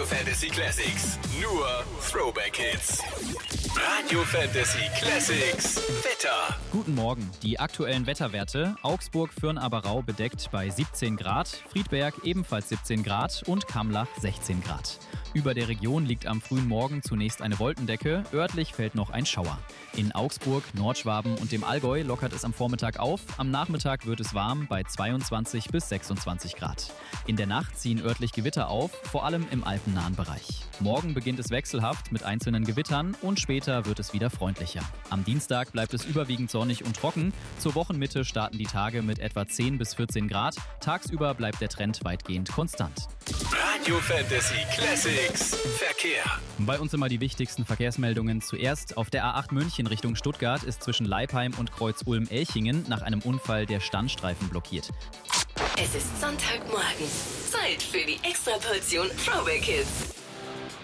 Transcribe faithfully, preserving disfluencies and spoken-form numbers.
Fantasy Classics. Nur Throwback Hits. Radio Fantasy Classics. Wetter. Guten Morgen. Die aktuellen Wetterwerte. Augsburg, Fürn-Aberau bedeckt bei siebzehn Grad, Friedberg ebenfalls siebzehn Grad und Kamlach sechzehn Grad. Über der Region liegt am frühen Morgen zunächst eine Wolkendecke, örtlich fällt noch ein Schauer. In Augsburg, Nordschwaben und dem Allgäu lockert es am Vormittag auf, am Nachmittag wird es warm bei zweiundzwanzig bis sechsundzwanzig Grad. In der Nacht ziehen örtlich Gewitter auf, vor allem im alpennahen Bereich. Morgen beginnt es wechselhaft mit einzelnen Gewittern und später wird es wieder freundlicher. Am Dienstag bleibt es überwiegend sonnig und trocken, zur Wochenmitte starten die Tage mit etwa zehn bis vierzehn Grad, tagsüber bleibt der Trend weitgehend konstant. Radio Fantasy Classics. Verkehr. Bei uns immer die wichtigsten Verkehrsmeldungen. Zuerst auf der A acht München Richtung Stuttgart ist zwischen Leipheim und Kreuz Ulm-Elchingen nach einem Unfall der Standstreifen blockiert. Es ist Sonntagmorgen. Zeit für die Extraportion Throwback Hits.